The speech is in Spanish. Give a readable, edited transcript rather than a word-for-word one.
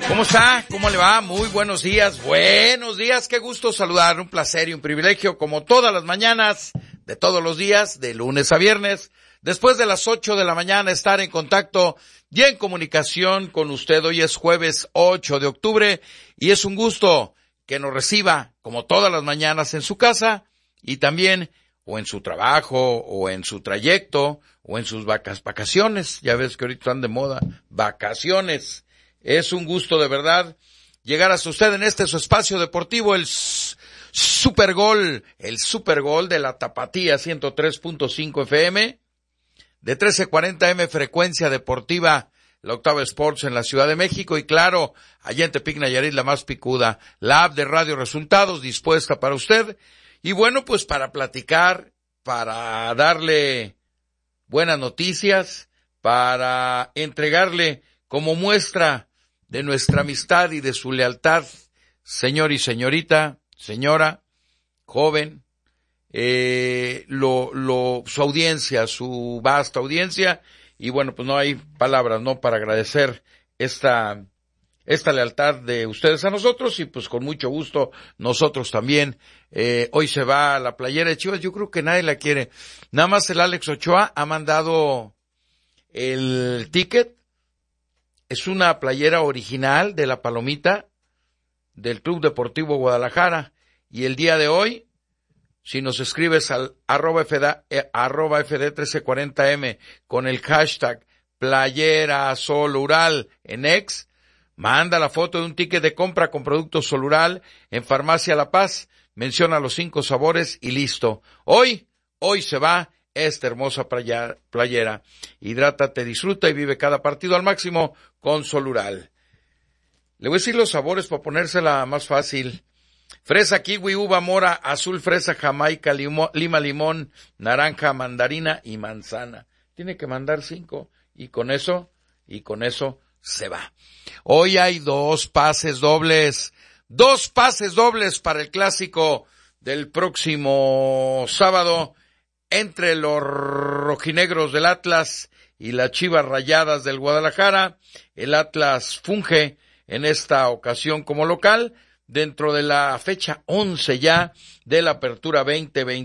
¿Cómo está? ¿Cómo le va? Muy buenos días. Buenos días. Qué gusto saludar. Un placer y un privilegio, como todas las mañanas, de todos los días, de lunes a viernes, después de las 8 de la mañana, estar en contacto y en comunicación con usted. Hoy es jueves 8 de octubre y es un gusto que nos reciba, como todas las mañanas, en su casa y también o en su trabajo, o en su trayecto, o en sus vacaciones. Ya ves que ahorita están de moda, vacaciones. Es un gusto de verdad llegar hasta usted en su espacio deportivo, el Super Gol de la Tapatía 103.5 FM, de 1340 M frecuencia deportiva, la Octava Sports en la Ciudad de México, y claro, allá en Tepic, Nayarit, la más picuda, la app de Radio Resultados dispuesta para usted. Y bueno, pues para platicar, para darle buenas noticias, para entregarle como muestra de nuestra amistad y de su lealtad, señor y señorita, señora, joven, su audiencia, su vasta audiencia, y bueno, pues no hay palabras, ¿no?, para agradecer esta lealtad de ustedes a nosotros, y pues con mucho gusto nosotros también. Hoy se va a la playera de Chivas. Yo creo que nadie la quiere, nada más el Alex Ochoa ha mandado el ticket. Es una playera original de la Palomita del Club Deportivo Guadalajara, y el día de hoy, si nos escribes al @FD1340M con el hashtag Playera Solural en X, manda la foto de un ticket de compra con productos Solural en Farmacia La Paz, menciona los 5 sabores y listo. Hoy se va esta hermosa playera. Hidrátate, disfruta y vive cada partido al máximo con Solural. Le voy a decir los sabores para ponérsela más fácil. Fresa, kiwi, uva, mora, azul, fresa, jamaica, lima, limón, naranja, mandarina y manzana. Tiene que mandar 5 y con eso se va. Hoy hay 2 pases dobles para el clásico del próximo sábado entre los rojinegros del Atlas y las Chivas Rayadas del Guadalajara. El Atlas funge en esta ocasión como local dentro de la fecha 11 ya de la Apertura 2020.